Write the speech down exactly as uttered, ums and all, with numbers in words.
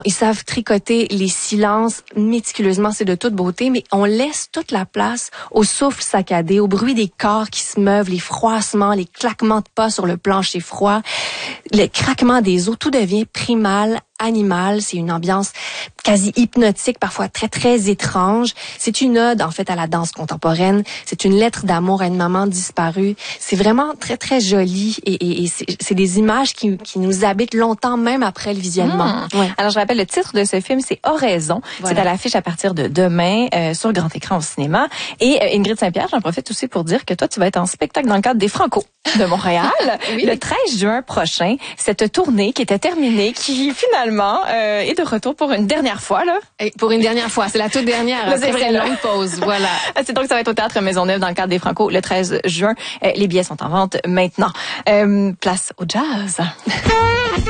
Ils savent tricoter les silences méticuleusement, c'est de toute beauté, mais on laisse toute la place au souffle saccadé, au bruit des corps qui se meuvent, les froissements, les claquements de pas sur le plancher froid, le craquement des os, tout devient primal, animal. C'est une ambiance quasi hypnotique, parfois très, très étrange. C'est une ode, en fait, à la danse contemporaine. C'est une lettre d'amour à une maman disparue. C'est vraiment très, très joli et, et, et c'est, c'est des images qui, qui nous habitent longtemps, même après le visionnement. Mmh. Ouais. Alors, je rappelle, le titre de ce film, c'est Oraison. Voilà. C'est à l'affiche à partir de demain euh, sur grand écran au cinéma. Et euh, Ingrid Saint-Pierre, j'en profite aussi pour dire que toi, tu vas être en spectacle dans le cadre des Franco de Montréal oui. le treize juin prochain. Cette tournée qui était terminée, qui finalement euh, est de retour pour une dernière fois. Là. Et pour une dernière fois, c'est la toute dernière. Là, c'est vrai, une longue pause, voilà. C'est donc ça va être au Théâtre Maisonneuve dans le cadre des Franco le treize juin. Euh, les billets sont en vente maintenant. Euh, place au jazz.